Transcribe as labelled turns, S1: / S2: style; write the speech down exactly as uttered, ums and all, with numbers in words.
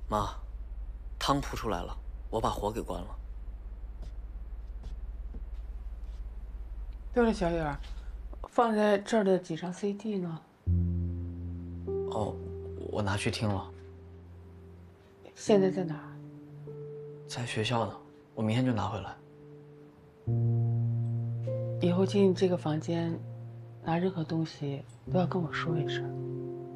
S1: 妈，汤扑出来了，我把火给关了。
S2: 对了，小远，放在这儿的几张 C D 呢？
S1: 哦，我拿去听了。
S2: 现在在哪儿？
S1: 在学校呢，我明天就拿回来。
S2: 以后进这个房间，拿任何东西都要跟我说一声。